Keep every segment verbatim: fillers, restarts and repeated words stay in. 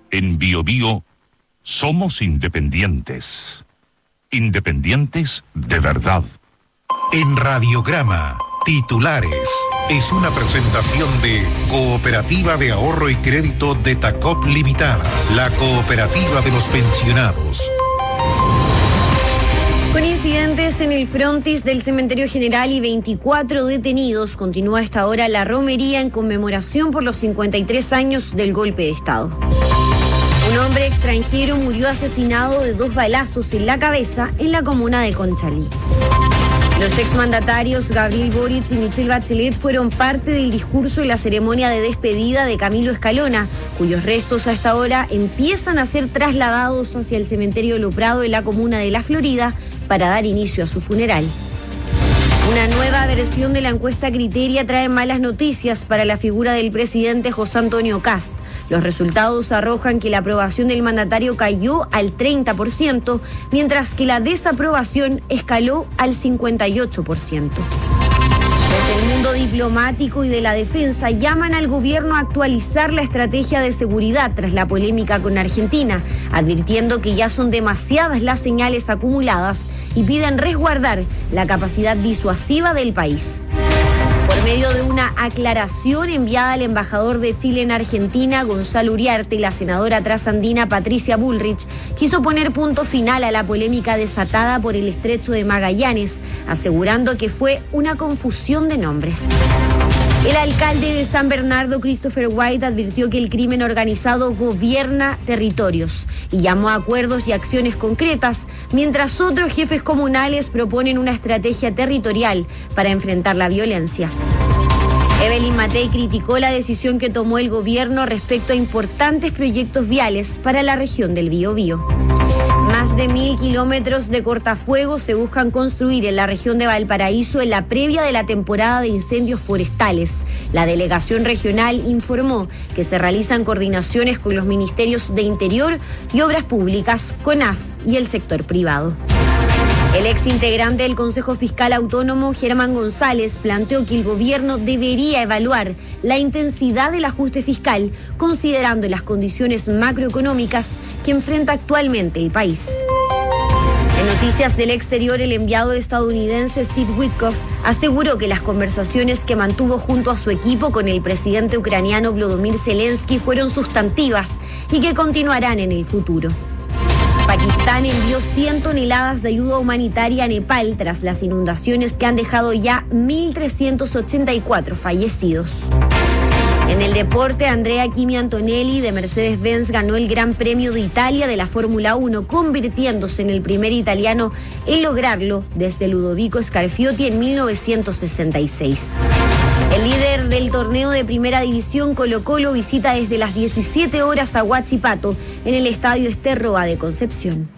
En Bio Bio somos independientes. Independientes de verdad. En Radiograma, titulares. Es una presentación de Cooperativa de Ahorro y Crédito de Tacop Limitada, la cooperativa de los pensionados. Con incidentes en el frontis del Cementerio General y veinticuatro detenidos, continúa a esta hora la romería en conmemoración por los cincuenta y tres años del golpe de Estado. Un hombre extranjero murió asesinado de dos balazos en la cabeza en la comuna de Conchalí. Los exmandatarios Gabriel Boric y Michelle Bachelet fueron parte del discurso en la ceremonia de despedida de Camilo Escalona, cuyos restos a esta hora empiezan a ser trasladados hacia el cementerio Lo Prado en la comuna de La Florida para dar inicio a su funeral. Una nueva versión de la encuesta Criteria trae malas noticias para la figura del presidente José Antonio Kast. Los resultados arrojan que la aprobación del mandatario cayó al treinta por ciento, mientras que la desaprobación escaló al cincuenta y ocho por ciento. Desde el mundo diplomático y de la defensa llaman al gobierno a actualizar la estrategia de seguridad tras la polémica con Argentina, advirtiendo que ya son demasiadas las señales acumuladas y piden resguardar la capacidad disuasiva del país. Por medio de una aclaración enviada al embajador de Chile en Argentina, Gonzalo Uriarte, la senadora trasandina Patricia Bullrich quiso poner punto final a la polémica desatada por el estrecho de Magallanes, asegurando que fue una confusión de nombres. El alcalde de San Bernardo, Christopher White, advirtió que el crimen organizado gobierna territorios y llamó a acuerdos y acciones concretas, mientras otros jefes comunales proponen una estrategia territorial para enfrentar la violencia. Evelyn Matei criticó la decisión que tomó el gobierno respecto a importantes proyectos viales para la región del Biobío. Más de mil kilómetros de cortafuegos se buscan construir en la región de Valparaíso en la previa de la temporada de incendios forestales. La delegación regional informó que se realizan coordinaciones con los ministerios de Interior y Obras Públicas, CONAF y el sector privado. El ex integrante del Consejo Fiscal Autónomo, Germán González, planteó que el gobierno debería evaluar la intensidad del ajuste fiscal, considerando las condiciones macroeconómicas que enfrenta actualmente el país. En noticias del exterior, el enviado estadounidense Steve Witkoff aseguró que las conversaciones que mantuvo junto a su equipo con el presidente ucraniano Volodymyr Zelensky fueron sustantivas y que continuarán en el futuro. Pakistán envió cien toneladas de ayuda humanitaria a Nepal tras las inundaciones que han dejado ya mil trescientos ochenta y cuatro fallecidos. En el deporte, Andrea Kimi Antonelli de Mercedes-Benz ganó el Gran Premio de Italia de la Fórmula uno, convirtiéndose en el primer italiano en lograrlo desde Ludovico Scarfiotti en mil novecientos sesenta y seis. El líder del torneo de Primera División, Colo-Colo, visita desde las diecisiete horas a Huachipato en el Estadio Ester Roa de Concepción.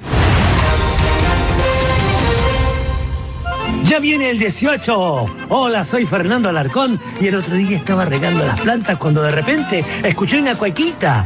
Ya viene el dieciocho. Hola, soy Fernando Alarcón y el otro día estaba regando las plantas cuando de repente escuché una cuequita.